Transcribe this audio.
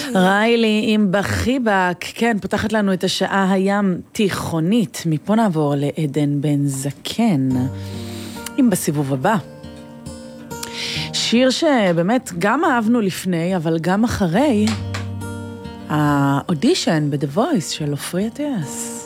ריילי עם בחיבק, כן, פותחת לנו את השעה הים תיכונית. מפה נעבור לעדן בן זקן, עם בסיבוב הבא. שיר שבאמת גם אהבנו לפני, אבל גם אחרי האודישן ב-The Voice של עופרי אטיאס.